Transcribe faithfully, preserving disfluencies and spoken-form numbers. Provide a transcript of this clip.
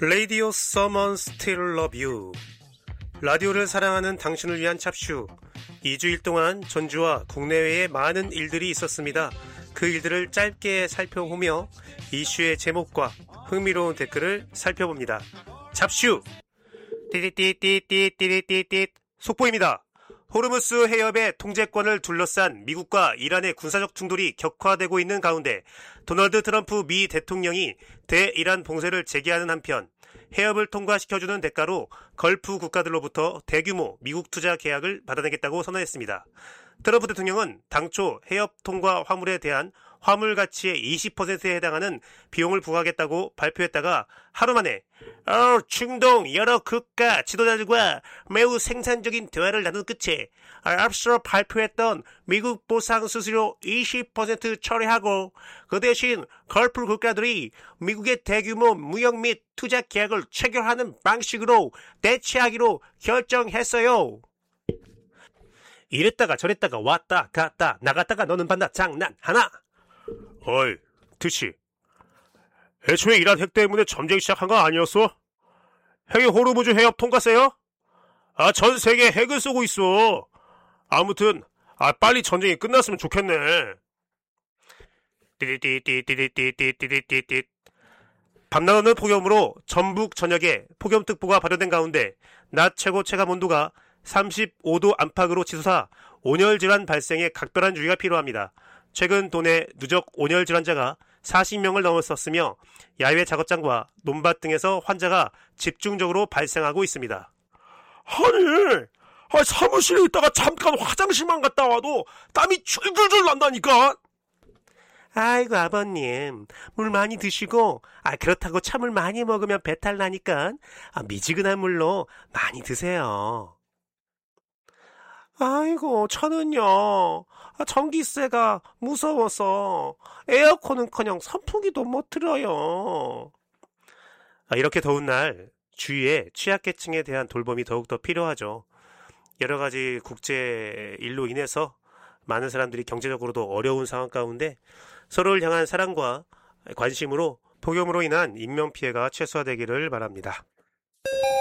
Radio Someone Still Love You. 라디오를 사랑하는 당신을 위한 찹슈. 이 주일 동안 전주와 국내외에 많은 일들이 있었습니다. 그 일들을 짧게 살펴보며 이슈의 제목과 흥미로운 댓글을 살펴봅니다. 찹슈! 띠띠띠띠띠띠띠띠 속보입니다. 호르무스 해협의 통제권을 둘러싼 미국과 이란의 군사적 충돌이 격화되고 있는 가운데 도널드 트럼프 미 대통령이 대이란 봉쇄를 재개하는 한편 해협을 통과시켜주는 대가로 걸프 국가들로부터 대규모 미국 투자 계약을 받아내겠다고 선언했습니다. 트럼프 대통령은 당초 해협 통과 화물에 대한 화물 가치의 이십 퍼센트에 해당하는 비용을 부과하겠다고 발표했다가 하루 만에 어, 중동 여러 국가 지도자들과 매우 생산적인 대화를 나눈 끝에 앞서 발표했던 미국 보상 수수료 이십 퍼센트 처리하고 그 대신 걸프 국가들이 미국의 대규모 무역 및 투자 계약을 체결하는 방식으로 대체하기로 결정했어요. 이랬다가 저랬다가 왔다 갔다 나갔다가 너는 봤나 장난 하나. 어이 트시, 애초에 이란 핵 때문에 전쟁 시작한 거 아니었어? 핵이 호르무즈 해협 통과세요? 아, 전 세계에 핵을 쏘고 있어. 아무튼 아 빨리 전쟁이 끝났으면 좋겠네. 띠띠띠띠띠띠띠띠띠띠. 밤낮없는 폭염으로 전북 전역에 폭염특보가 발효된 가운데 낮 최고 체감 온도가 삼십오 도 안팎으로 치솟아 온열 질환 발생에 각별한 주의가 필요합니다. 최근 도내 누적 온열 질환자가 사십 명을 넘었었으며 야외 작업장과 논밭 등에서 환자가 집중적으로 발생하고 있습니다. 아니, 아, 사무실에 있다가 잠깐 화장실만 갔다 와도 땀이 줄줄줄 난다니까. 아이고 아버님, 물 많이 드시고 아 그렇다고 참을 많이 먹으면 배탈 나니까 아, 미지근한 물로 많이 드세요. 아이고 저는요 아, 전기세가 무서워서 에어컨은커녕 선풍기도 못 틀어요. 아, 이렇게 더운 날 주위에 취약계층에 대한 돌봄이 더욱더 필요하죠. 여러 가지 국제 일로 인해서 많은 사람들이 경제적으로도 어려운 상황 가운데 서로를 향한 사랑과 관심으로 폭염으로 인한 인명피해가 최소화되기를 바랍니다.